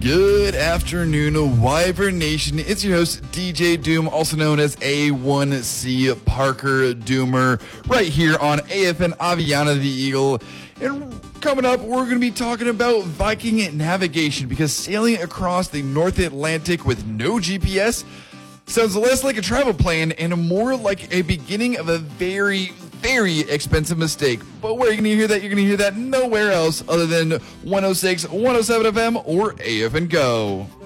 Good afternoon, Wyvern Nation. It's your host, DJ Doom, also known as A1C Parker Doomer, right here on AFN Aviana the Eagle. And coming up, we're going to be talking about Viking navigation, because sailing across the North Atlantic with no GPS sounds less like a travel plan and more like a beginning of a very expensive mistake. But where are you going to hear that? You're going to hear that nowhere else other than 106, 107 FM, or AF and Go.